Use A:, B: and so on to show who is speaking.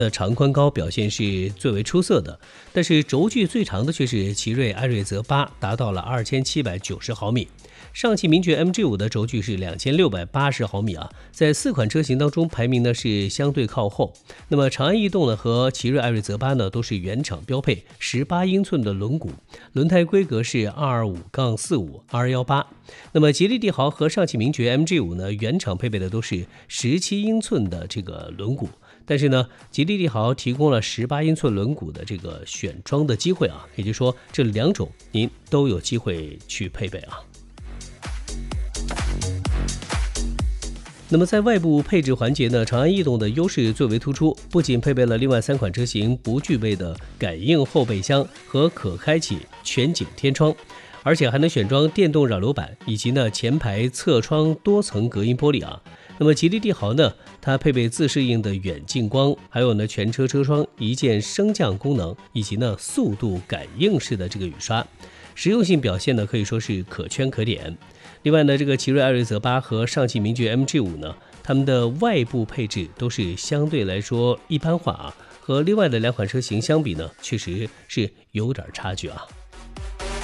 A: 长宽高表现是最为出色的，但是轴距最长的却是奇瑞艾瑞泽8，达到了2790毫米。上汽名爵 MG5 的轴距是2680毫米啊，在4款车型当中排名呢是相对靠后。那么长安逸动呢和奇瑞艾瑞泽8呢都是原厂标配18英寸的轮毂，轮胎规格是225-45-218。那么吉利帝豪和上汽名爵 MG5 呢原厂配备的都是17英寸的这个轮毂，但是呢吉利帝豪提供了18英寸轮毂的这个选装的机会啊，也就是说这两种您都有机会去配备啊。那么在外部配置环节呢，长安逸动的优势最为突出，不仅配备了另外3款车型不具备的感应后备箱和可开启全景天窗，而且还能选装电动扰流板以及呢前排侧窗多层隔音玻璃啊。那么吉利帝豪呢，它配备自适应的远近光，还有呢全车车窗一键升降功能，以及呢速度感应式的这个雨刷，实用性表现呢可以说是可圈可点。另外呢，这个奇瑞艾瑞泽8和上汽名爵 MG5 呢，它们的外部配置都是相对来说一般化啊，和另外的2款车型相比呢，确实是有点差距啊。